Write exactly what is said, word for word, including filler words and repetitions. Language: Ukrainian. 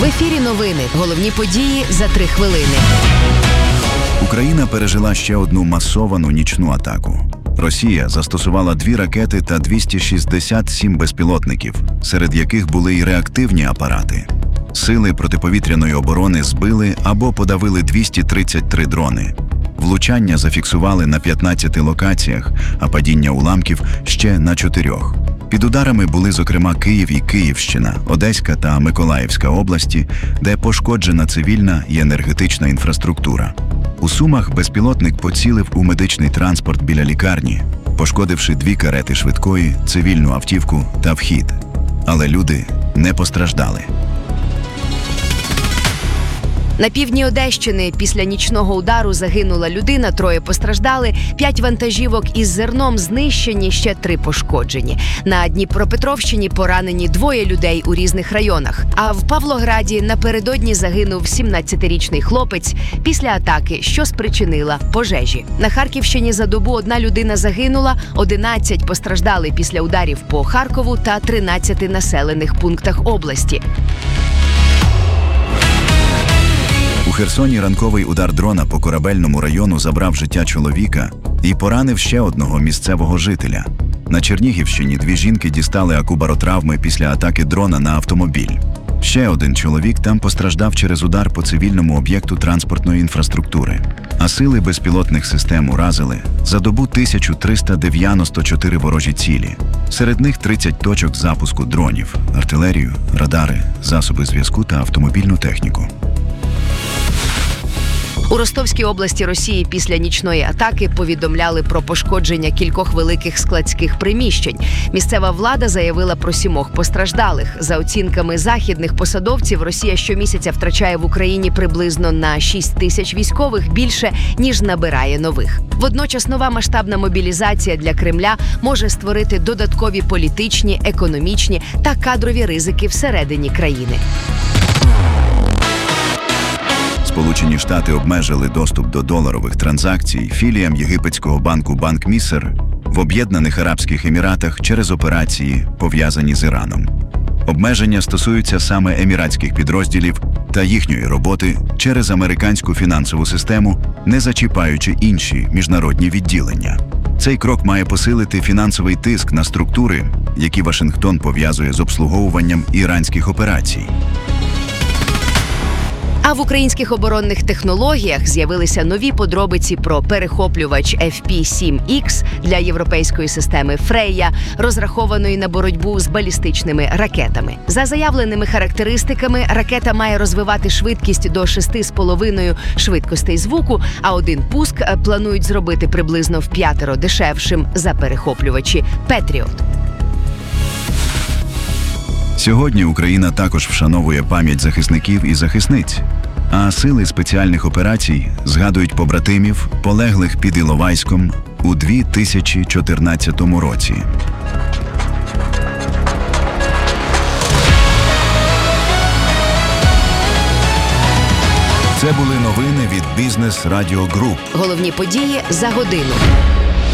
В ефірі новини. Головні події за три хвилини. Україна пережила ще одну масовану нічну атаку. Росія застосувала дві ракети та двісті шістдесят сім безпілотників, серед яких були й реактивні апарати. Сили протиповітряної оборони збили або подавили двісті тридцять три дрони. Влучання зафіксували на п'ятнадцяти локаціях, а падіння уламків ще на чотирьох. Під ударами були, зокрема, Київ і Київщина, Одеська та Миколаївська області, де пошкоджена цивільна і енергетична інфраструктура. У Сумах безпілотник поцілив у медичний транспорт біля лікарні, пошкодивши дві карети швидкої, цивільну автівку та вхід. Але люди не постраждали. На півдні Одещини після нічного удару загинула людина, троє постраждали, п'ять вантажівок із зерном знищені, ще три пошкоджені. На Дніпропетровщині поранені двоє людей у різних районах. А в Павлограді напередодні загинув сімнадцятирічний хлопець після атаки, що спричинила пожежі. На Харківщині за добу одна людина загинула, одинадцять постраждали після ударів по Харкову та тринадцяти населених пунктах області. У Херсоні ранковий удар дрона по Корабельному району забрав життя чоловіка і поранив ще одного місцевого жителя. На Чернігівщині дві жінки дістали акубаротравми після атаки дрона на автомобіль. Ще один чоловік там постраждав через удар по цивільному об'єкту транспортної інфраструктури. А сили безпілотних систем уразили за добу тисячу триста дев'яносто чотири ворожі цілі. Серед них тридцять точок запуску дронів, артилерію, радари, засоби зв'язку та автомобільну техніку. У Ростовській області Росії після нічної атаки повідомляли про пошкодження кількох великих складських приміщень. Місцева влада заявила про сімох постраждалих. За оцінками західних посадовців, Росія щомісяця втрачає в Україні приблизно на шість тисяч військових більше, ніж набирає нових. Водночас нова масштабна мобілізація для Кремля може створити додаткові політичні, економічні та кадрові ризики всередині країни. Сполучені Штати обмежили доступ до доларових транзакцій філіям єгипетського банку Банк Міср в Об'єднаних Арабських Еміратах через операції, пов'язані з Іраном. Обмеження стосуються саме еміратських підрозділів та їхньої роботи через американську фінансову систему, не зачіпаючи інші міжнародні відділення. Цей крок має посилити фінансовий тиск на структури, які Вашингтон пов'язує з обслуговуванням іранських операцій. А в українських оборонних технологіях з'явилися нові подробиці про перехоплювач еф пі сім ікс для європейської системи Фрейя, розрахованої на боротьбу з балістичними ракетами. За заявленими характеристиками, ракета має розвивати швидкість до шести з половиною швидкостей звуку, а один пуск планують зробити приблизно в п'ятеро дешевшим за перехоплювачі «Петріот». Сьогодні Україна також вшановує пам'ять захисників і захисниць, а сили спеціальних операцій згадують побратимів, полеглих під Іловайськом у дві тисячі чотирнадцятому році. Це були новини від Бізнес Радіо Груп. Головні події за годину.